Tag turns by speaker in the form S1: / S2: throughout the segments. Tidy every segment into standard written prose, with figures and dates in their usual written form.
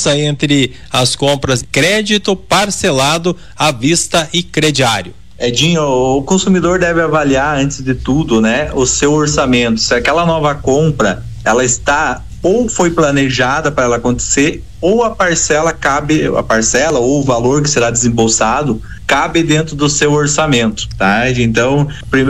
S1: diferença entre as compras crédito, parcelado, à vista e crediário?
S2: Edinho, o consumidor deve avaliar antes de tudo, né, o seu orçamento. Se aquela nova compra, ela está ou foi planejada para ela acontecer, ou a parcela ou o valor que será desembolsado cabe dentro do seu orçamento, tá? Então,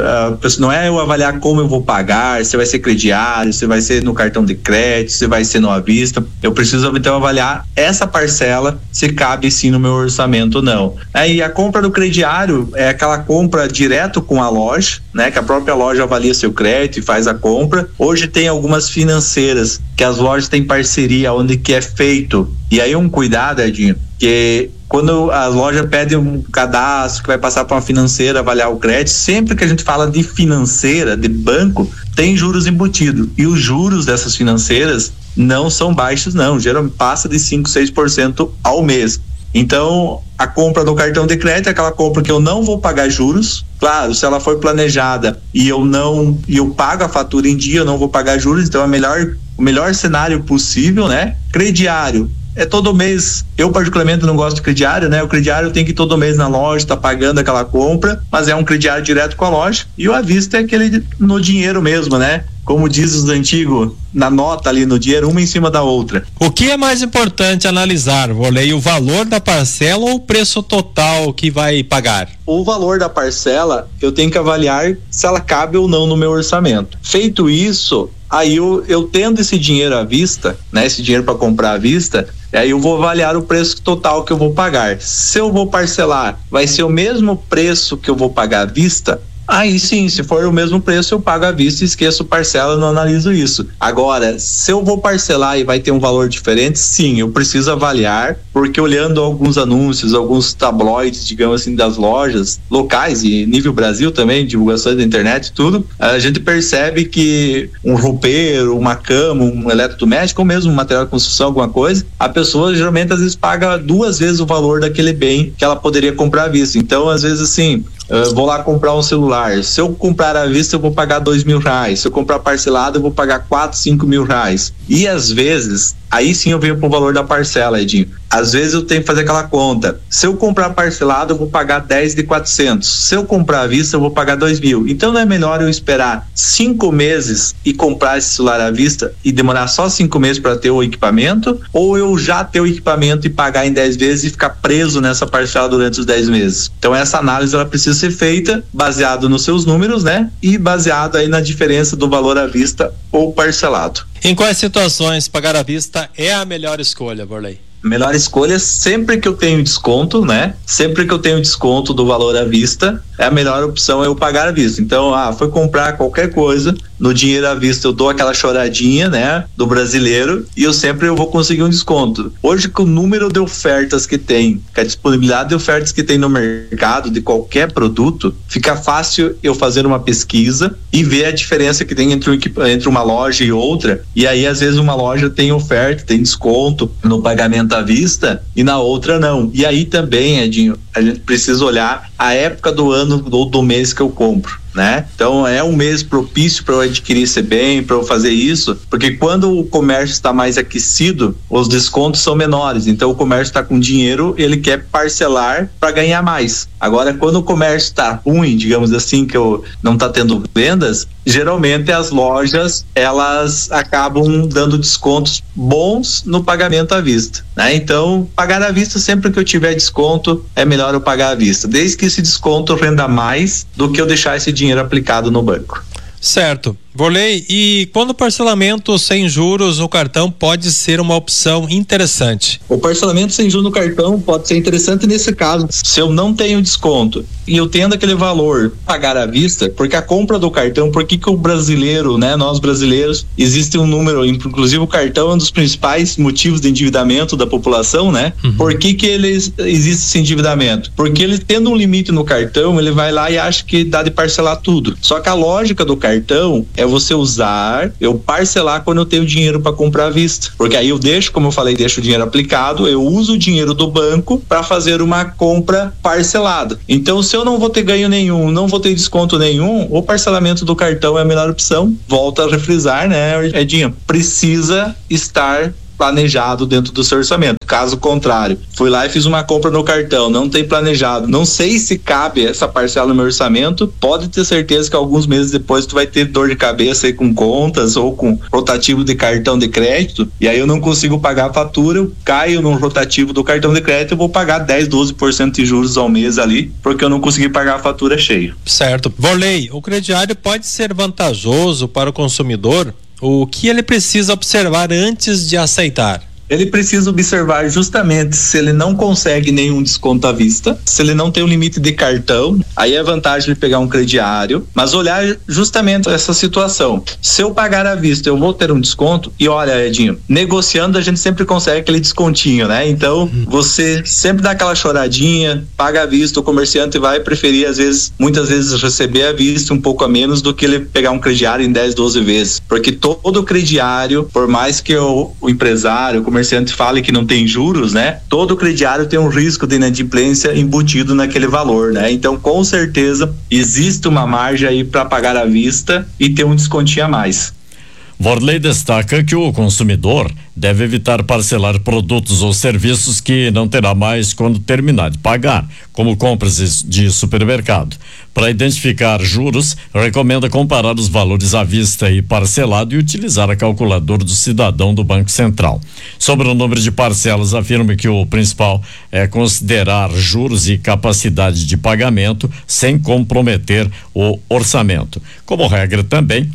S2: não é eu avaliar como eu vou pagar, se vai ser crediário, se vai ser no cartão de crédito, se vai ser no à vista. Eu preciso então avaliar essa parcela, se cabe sim no meu orçamento ou não. Aí a compra do crediário é aquela compra direto com a loja, né? Que a própria loja avalia seu crédito e faz a compra. Hoje tem algumas financeiras que as lojas têm parceria onde que é feito. E aí um cuidado, Edinho, que quando a loja pede um cadastro que vai passar para uma financeira avaliar o crédito, sempre que a gente fala de financeira, de banco, tem juros embutidos. E os juros dessas financeiras não são baixos, não. Geralmente passa de 5, 6% ao mês. Então, a compra do cartão de crédito é aquela compra que eu não vou pagar juros. Claro, se ela for planejada e eu pago a fatura em dia, eu não vou pagar juros, então é o melhor cenário possível, né? Crediário é todo mês. Eu particularmente não gosto de crediário, né? O crediário tem que ir todo mês na loja, tá pagando aquela compra, mas é um crediário direto com a loja. E o à vista é aquele no dinheiro mesmo, né? Como diz os antigos, na nota ali no dinheiro, uma em cima da outra.
S1: O que é mais importante analisar, Volney, o valor da parcela ou o preço total que vai pagar?
S2: O valor da parcela, eu tenho que avaliar se ela cabe ou não no meu orçamento. Feito isso, aí eu tendo esse dinheiro à vista, né? Esse dinheiro para comprar à vista, aí eu vou avaliar o preço total que eu vou pagar. Se eu vou parcelar, vai ser o mesmo preço que eu vou pagar à vista? Aí sim, se for o mesmo preço, eu pago à vista e esqueço parcela, não analiso isso. Agora, se eu vou parcelar e vai ter um valor diferente, sim, eu preciso avaliar, porque olhando alguns anúncios, alguns tabloides, digamos assim, das lojas locais e nível Brasil também, divulgações da internet e tudo, a gente percebe que um roupeiro, uma cama, um eletrodoméstico ou mesmo um material de construção, alguma coisa, a pessoa geralmente às vezes paga 2 vezes o valor daquele bem que ela poderia comprar à vista. Então, às vezes assim, eu vou lá comprar um celular, se eu comprar à vista eu vou pagar R$2.000, se eu comprar parcelado eu vou pagar 4, 5 mil reais. E às vezes, aí sim eu venho pro valor da parcela, Edinho. Às vezes eu tenho que fazer aquela conta, se eu comprar parcelado eu vou pagar 10 de 400, se eu comprar à vista eu vou pagar 2.000. Então não é melhor eu esperar 5 meses e comprar esse celular à vista e demorar só 5 meses para ter o equipamento, ou eu já ter o equipamento e pagar em 10 vezes e ficar preso nessa parcela durante os 10 meses? Então essa análise ela precisa ser feita baseado nos seus números, né? E baseado aí na diferença do valor à vista ou parcelado.
S1: Em quais situações pagar à vista é a melhor escolha, Volney?
S2: Melhor escolha sempre que eu tenho desconto, né? Sempre que eu tenho desconto do valor à vista, a melhor opção é eu pagar à vista. Então, foi comprar qualquer coisa, no dinheiro à vista eu dou aquela choradinha, né? Do brasileiro, e eu vou conseguir um desconto. Hoje, com o número de ofertas que tem, com a disponibilidade de ofertas que tem no mercado, de qualquer produto, fica fácil eu fazer uma pesquisa e ver a diferença que tem entre uma loja e outra. E aí, às vezes, uma loja tem oferta, tem desconto no pagamento à vista e na outra não. E aí também, Edinho, a gente precisa olhar a época do ano ou do mês que eu compro, né? Então é um mês propício para eu adquirir esse bem, para eu fazer isso, porque quando o comércio está mais aquecido, os descontos são menores, então o comércio está com dinheiro, ele quer parcelar para ganhar mais. Agora, quando o comércio está ruim, digamos assim, que eu não está tendo vendas, geralmente as lojas elas acabam dando descontos bons no pagamento à vista, né? Então, pagar à vista sempre que eu tiver desconto, é melhor eu pagar à vista, desde que esse desconto renda mais do que eu deixar esse dinheiro aplicado no banco.
S1: Certo. Volney, e quando o parcelamento sem juros no cartão pode ser uma opção interessante?
S2: O parcelamento sem juros no cartão pode ser interessante nesse caso, se eu não tenho desconto e eu tendo aquele valor pagar à vista, porque a compra do cartão, por que o brasileiro, né, nós brasileiros, existe um número, inclusive o cartão é um dos principais motivos de endividamento da população, né? Por que existe esse endividamento? Porque ele tendo um limite no cartão, ele vai lá e acha que dá de parcelar tudo. Só que a lógica do cartão é você eu parcelar quando eu tenho dinheiro para comprar à vista, porque aí eu deixo, como eu falei, deixo o dinheiro aplicado, eu uso o dinheiro do banco para fazer uma compra parcelada. Então, se eu não vou ter ganho nenhum, não vou ter desconto nenhum, o parcelamento do cartão é a melhor opção. Volto a refrisar, né, Edinho? Precisa estar planejado dentro do seu orçamento. Caso contrário, fui lá e fiz uma compra no cartão, não tem planejado, não sei se cabe essa parcela no meu orçamento, pode ter certeza que alguns meses depois tu vai ter dor de cabeça aí com contas ou com rotativo de cartão de crédito, e aí eu não consigo pagar a fatura, eu caio no rotativo do cartão de crédito, eu vou pagar 10, 12% de juros ao mês ali, porque eu não consegui pagar a fatura cheia.
S1: Certo. Volney, o crediário pode ser vantajoso para o consumidor? O que ele precisa observar antes de aceitar?
S2: Ele precisa observar justamente se ele não consegue nenhum desconto à vista, se ele não tem um limite de cartão, aí é vantagem ele pegar um crediário, mas olhar justamente essa situação. Se eu pagar à vista, eu vou ter um desconto, e olha, Edinho, negociando a gente sempre consegue aquele descontinho, né? Então, você sempre dá aquela choradinha, paga à vista, o comerciante vai preferir, muitas vezes receber à vista um pouco a menos do que ele pegar um crediário em 10, 12 vezes, porque todo crediário, por mais que o empresário, o comerciante fale que não tem juros, né? Todo crediário tem um risco de inadimplência embutido naquele valor, né? Então, com certeza, existe uma margem aí para pagar à vista e ter um descontinho a mais.
S3: Vorley destaca que o consumidor deve evitar parcelar produtos ou serviços que não terá mais quando terminar de pagar, como compras de supermercado. Para identificar juros, recomenda comparar os valores à vista e parcelado e utilizar a calculadora do cidadão do Banco Central. Sobre o número de parcelas, afirma que o principal é considerar juros e capacidade de pagamento sem comprometer o orçamento. Como regra também,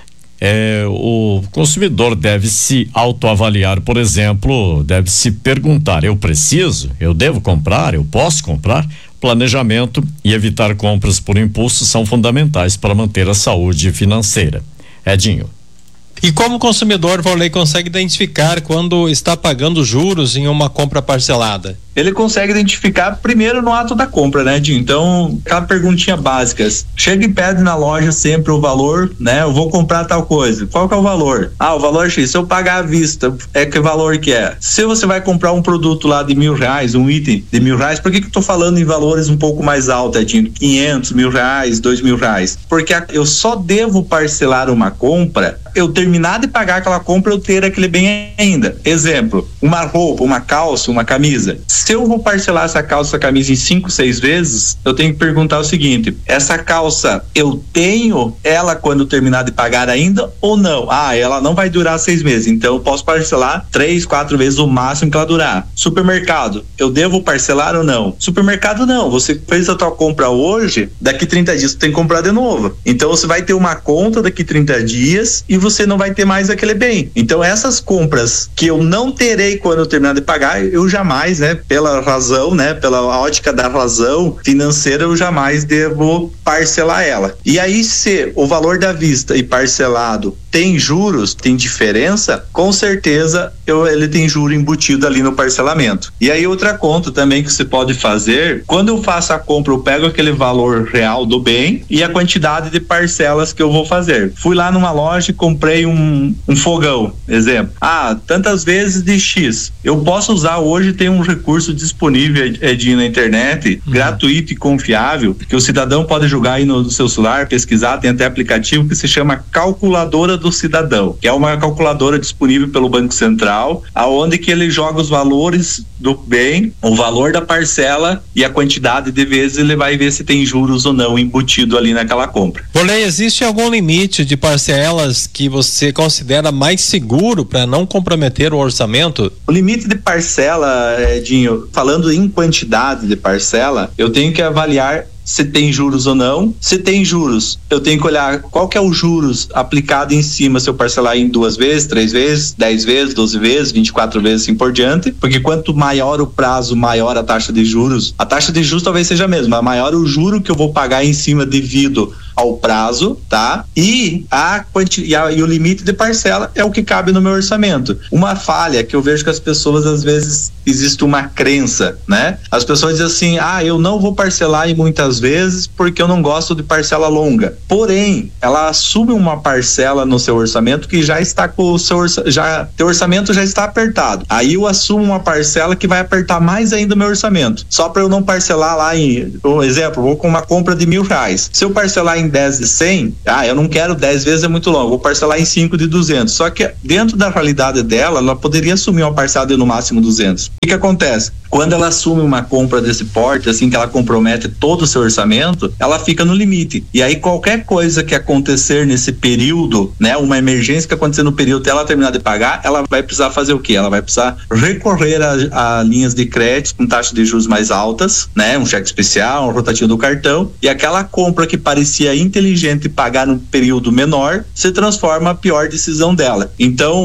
S3: o consumidor deve se autoavaliar, por exemplo, deve se perguntar: eu preciso? Eu devo comprar? Eu posso comprar? Planejamento e evitar compras por impulso são fundamentais para manter a saúde financeira. Edinho.
S1: E como o consumidor, Volney, consegue identificar quando está pagando juros em uma compra parcelada?
S2: Ele consegue identificar primeiro no ato da compra, né, Dinho? Então, aquela perguntinha básica: chega e pede na loja sempre o valor, né? Eu vou comprar tal coisa. Qual que é o valor? Ah, o valor é X. Se eu pagar à vista, que valor que é? Se você vai comprar um produto lá de R$1.000, um item de R$1.000, por que eu tô falando em valores um pouco mais altos, Dinho? 500, R$1.000, R$2.000? Porque eu só devo parcelar uma compra, eu terminar de pagar aquela compra, eu ter aquele bem ainda. Exemplo, uma roupa, uma calça, uma camisa. Se eu vou parcelar essa calça, essa camisa em 5, 6 vezes, eu tenho que perguntar o seguinte: essa calça, eu tenho ela quando terminar de pagar ainda ou não? Ah, ela não vai durar 6 meses, então eu posso parcelar 3, 4 vezes o máximo que ela durar. Supermercado, eu devo parcelar ou não? Supermercado não, você fez a tua compra hoje, daqui 30 dias você tem que comprar de novo. Então você vai ter uma conta daqui 30 dias e você não vai ter mais aquele bem. Então essas compras que eu não terei quando eu terminar de pagar, eu jamais, né, pela razão, né, pela ótica da razão financeira, eu jamais devo parcelar ela. E aí, se o valor da vista e parcelado tem juros, tem diferença, com certeza ele tem juro embutido ali no parcelamento. E aí, outra conta também que você pode fazer: quando eu faço a compra, eu pego aquele valor real do bem e a quantidade de parcelas que eu vou fazer. Fui lá numa loja e comprei um fogão, exemplo. Ah, tantas vezes de X. Eu posso usar hoje, tem um recurso disponível, Edinho, na internet, gratuito e confiável, que o cidadão pode jogar aí no seu celular, pesquisar, tem até aplicativo que se chama Calculadora do Cidadão, que é uma calculadora disponível pelo Banco Central, aonde que ele joga os valores do bem, o valor da parcela e a quantidade de vezes, ele vai ver se tem juros ou não embutido ali naquela compra.
S1: Volney, existe algum limite de parcelas que você considera mais seguro para não comprometer o orçamento?
S2: O limite de parcela, Edinho, falando em quantidade de parcela, eu tenho que avaliar se tem juros ou não. Se tem juros, eu tenho que olhar qual que é o juros aplicado em cima, se eu parcelar em 2 vezes, 3 vezes, 10 vezes, 12 vezes, 24 vezes, assim por diante, porque quanto maior o prazo, maior a taxa de juros. A taxa de juros talvez seja a mesma, maior o juro que eu vou pagar em cima devido ao prazo, tá? E o limite de parcela é o que cabe no meu orçamento. Uma falha que eu vejo que as pessoas, às vezes, existe uma crença, né? As pessoas dizem assim: ah, eu não vou parcelar em muitas vezes porque eu não gosto de parcela longa. Porém, ela assume uma parcela no seu orçamento que já está com o seu teu orçamento já está apertado. Aí eu assumo uma parcela que vai apertar mais ainda o meu orçamento. Só para eu não parcelar lá em, por exemplo, vou com uma compra de R$1.000. Se eu parcelar em em 10 de 100, eu não quero 10 vezes, é muito longo, vou parcelar em 5 de 200. Só que dentro da realidade dela, ela poderia assumir uma parcela de no máximo 200. O que acontece? Quando ela assume uma compra desse porte, assim, que ela compromete todo o seu orçamento, ela fica no limite. E aí qualquer coisa que acontecer nesse período, né, uma emergência que acontecer no período até ela terminar de pagar, ela vai precisar fazer o quê? Ela vai precisar recorrer a linhas de crédito com taxas de juros mais altas, né, um cheque especial, um rotativo do cartão, e aquela compra que parecia inteligente pagar num período menor se transforma a pior decisão dela. Então,